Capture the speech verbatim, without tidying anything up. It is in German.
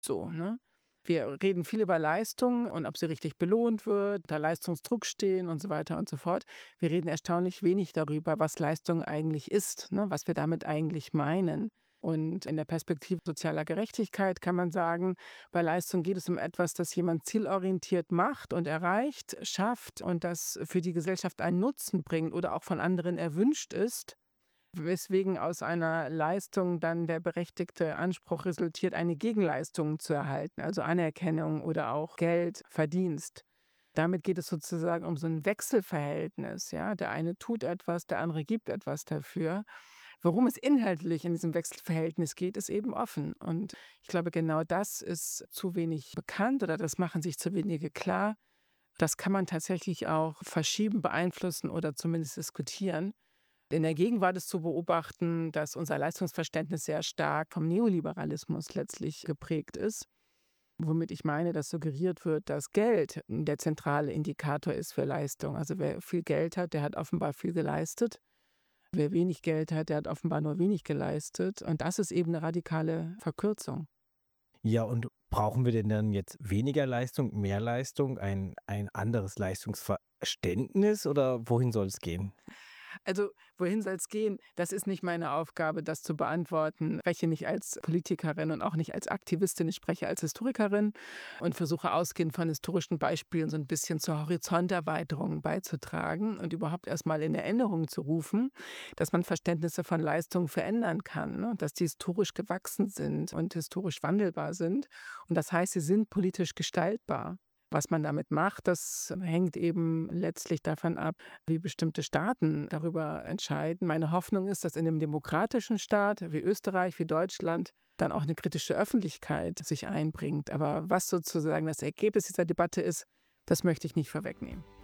So, ne? Wir reden viel über Leistung und ob sie richtig belohnt wird, da Leistungsdruck stehen und so weiter und so fort. Wir reden erstaunlich wenig darüber, was Leistung eigentlich ist, ne? Was wir damit eigentlich meinen. Und in der Perspektive sozialer Gerechtigkeit kann man sagen, bei Leistung geht es um etwas, das jemand zielorientiert macht und erreicht, schafft und das für die Gesellschaft einen Nutzen bringt oder auch von anderen erwünscht ist. Weswegen aus einer Leistung dann der berechtigte Anspruch resultiert, eine Gegenleistung zu erhalten, also Anerkennung oder auch Geld, Verdienst. Damit geht es sozusagen um so ein Wechselverhältnis, ja? Der eine tut etwas, der andere gibt etwas dafür. Worum es inhaltlich in diesem Wechselverhältnis geht, ist eben offen. Und ich glaube, genau das ist zu wenig bekannt oder das machen sich zu wenige klar. Das kann man tatsächlich auch verschieben, beeinflussen oder zumindest diskutieren. In der Gegenwart ist zu beobachten, dass unser Leistungsverständnis sehr stark vom Neoliberalismus letztlich geprägt ist, womit ich meine, dass suggeriert wird, dass Geld der zentrale Indikator ist für Leistung. Also wer viel Geld hat, der hat offenbar viel geleistet. Wer wenig Geld hat, der hat offenbar nur wenig geleistet. Und das ist eben eine radikale Verkürzung. Ja, und brauchen wir denn dann jetzt weniger Leistung, mehr Leistung, ein ein anderes Leistungsverständnis oder wohin soll es gehen? Also, wohin soll es gehen? Das ist nicht meine Aufgabe, das zu beantworten. Ich spreche nicht als Politikerin und auch nicht als Aktivistin. Ich spreche als Historikerin und versuche ausgehend von historischen Beispielen so ein bisschen zur Horizonterweiterung beizutragen und überhaupt erst mal in Erinnerung zu rufen, dass man Verständnisse von Leistung verändern kann, ne? Dass die historisch gewachsen sind und historisch wandelbar sind. Und das heißt, sie sind politisch gestaltbar. Was man damit macht, das hängt eben letztlich davon ab, wie bestimmte Staaten darüber entscheiden. Meine Hoffnung ist, dass in einem demokratischen Staat wie Österreich, wie Deutschland dann auch eine kritische Öffentlichkeit sich einbringt. Aber was sozusagen das Ergebnis dieser Debatte ist, das möchte ich nicht vorwegnehmen.